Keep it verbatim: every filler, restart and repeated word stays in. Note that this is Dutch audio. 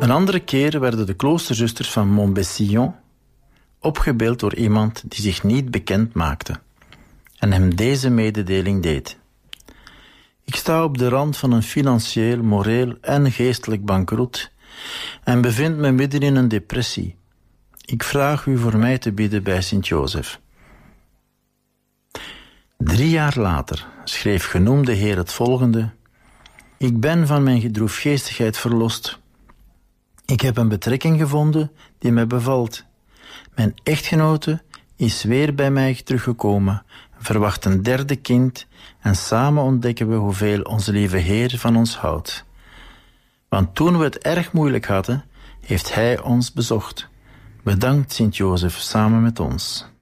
Een andere keer werden de kloosterzusters van Montbessillon opgebeeld door iemand die zich niet bekend maakte en hem deze mededeling deed. Ik sta op de rand van een financieel, moreel en geestelijk bankroet en bevind me midden in een depressie. Ik vraag u voor mij te bidden bij Sint-Jozef. Drie jaar later schreef genoemde heer het volgende: Ik ben van mijn droefgeestigheid verlost. Ik heb een betrekking gevonden die mij bevalt. Mijn echtgenote is weer bij mij teruggekomen, verwacht een derde kind en samen ontdekken we hoeveel onze lieve Heer van ons houdt. Want toen we het erg moeilijk hadden, heeft Hij ons bezocht. Bedankt Sint-Jozef samen met ons.